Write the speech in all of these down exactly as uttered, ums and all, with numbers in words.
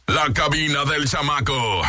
La cabina del chamaco.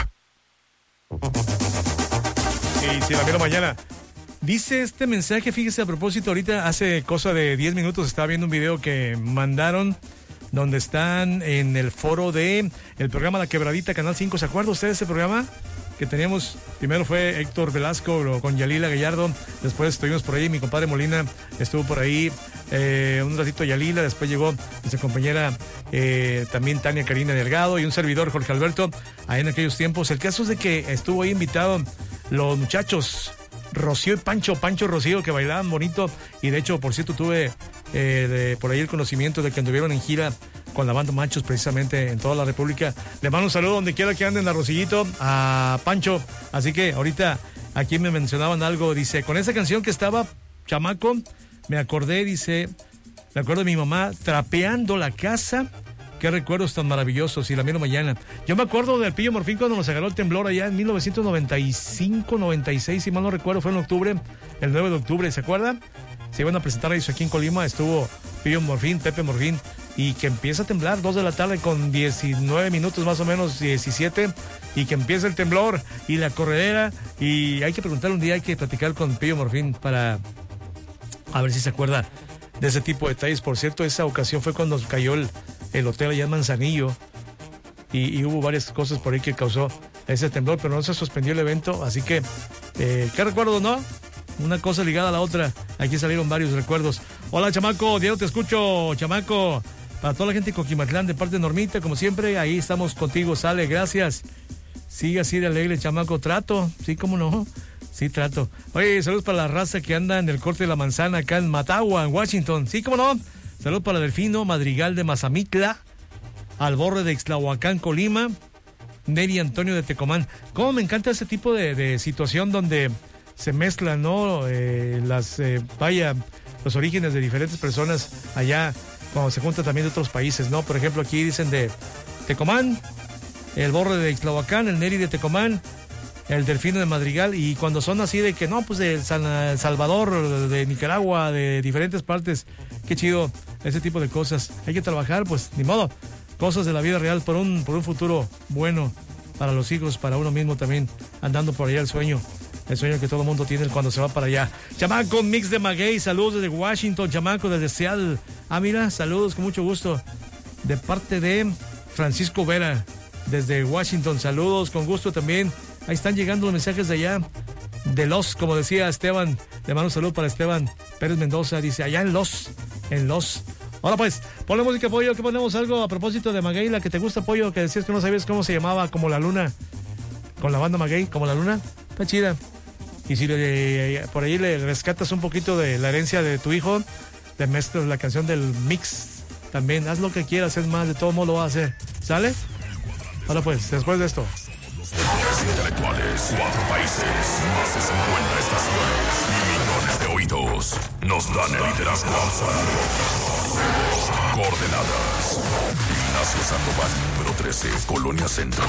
Y si la miro mañana. Dice este mensaje, fíjese a propósito, ahorita hace cosa de diez minutos estaba viendo un video que mandaron donde están en el foro de el programa La Quebradita, Canal cinco. ¿Se acuerda usted de ese programa? Que teníamos, primero fue Héctor Velasco con Yalila Gallardo, después estuvimos por ahí, mi compadre Molina estuvo por ahí, eh, un ratito Yalila, después llegó nuestra compañera eh, también Tania Karina Delgado y un servidor Jorge Alberto, ahí en aquellos tiempos. El caso es de que estuvo ahí invitado los muchachos Rocío y Pancho, Pancho Rocío, que bailaban bonito, y de hecho, por cierto, tuve eh, de, por ahí el conocimiento de que anduvieron en gira con la banda Machos, precisamente en toda la República. Le mando un saludo donde quiera que anden a Rocillito, a Pancho. Así que ahorita aquí me mencionaban algo, dice, con esa canción que estaba, chamaco, me acordé, dice, me acuerdo de mi mamá trapeando la casa. Qué recuerdos tan maravillosos, y la miro mañana. Yo me acuerdo del Pillo Morfín cuando nos agarró el temblor allá en mil novecientos noventa y cinco, noventa y seis, si mal no recuerdo, fue en octubre, el nueve de octubre, ¿se acuerdan? Se iban a presentar eso aquí en Colima, estuvo Pillo Morfín, Pepe Morfín, y que empieza a temblar, dos de la tarde con diecinueve minutos más o menos, diecisiete, y que empieza el temblor y la corredera, y hay que preguntar un día, hay que platicar con Pillo Morfín para a ver si se acuerda de ese tipo de detalles. Por cierto, esa ocasión fue cuando cayó el el hotel allá en Manzanillo y, y hubo varias cosas por ahí que causó ese temblor, pero no se suspendió el evento, así que eh, ¿qué recuerdo, no? Una cosa ligada a la otra, aquí salieron varios recuerdos. Hola, chamaco, Diego, te escucho, chamaco, para toda la gente de Coquimatlán, de parte de Normita, como siempre, ahí estamos contigo, sale, gracias, sigue así de alegre, chamaco, trato, sí, cómo no, sí, trato. Oye, saludos para la raza que anda en el corte de la manzana acá en Matagua, en Washington, sí, cómo no. Saludos para Delfino Madrigal de Mazamitla, Alborre de Ixtlahuacán, Colima, Neri Antonio de Tecomán. Cómo me encanta ese tipo de, de situación donde se mezclan, ¿no? Eh, las, eh, vaya, los orígenes de diferentes personas allá, cuando se juntan también de otros países, ¿no? Por ejemplo, aquí dicen de Tecomán, el Borre de Ixtlahuacán, el Neri de Tecomán, el Delfino de Madrigal, y cuando son así de que no, pues de San Salvador, de Nicaragua, de diferentes partes, qué chido ese tipo de cosas. Hay que trabajar, pues ni modo, cosas de la vida real por un, por un futuro bueno para los hijos, para uno mismo también, andando por allá el sueño, el sueño que todo el mundo tiene cuando se va para allá. Chamaco, mix de maguey, saludos desde Washington, chamaco, desde Seattle. Ah, mira, saludos con mucho gusto, de parte de Francisco Vera, desde Washington, saludos con gusto también. Ahí están llegando los mensajes de allá, de Los, como decía Esteban, le mando un saludo para Esteban Pérez Mendoza, dice, allá en Los, en Los. Ahora pues, ponle música, Pollo, que ponemos algo a propósito de Maguey, la que te gusta, Pollo, que decías que no sabías cómo se llamaba, como la luna, con la banda Maguey, como la luna, está chida. Y si le, por ahí le rescatas un poquito de la herencia de tu hijo, te mezclas la canción del mix, también, haz lo que quieras, es más, de todo modo lo vas a hacer, ¿sale? Ahora pues, después de esto. Intelectuales, cuatro países, más de cincuenta estaciones y millones de oídos nos dan el liderazgo absoluto. Coordenadas: Ignacio Sandoval, número trece, Colonia Centro.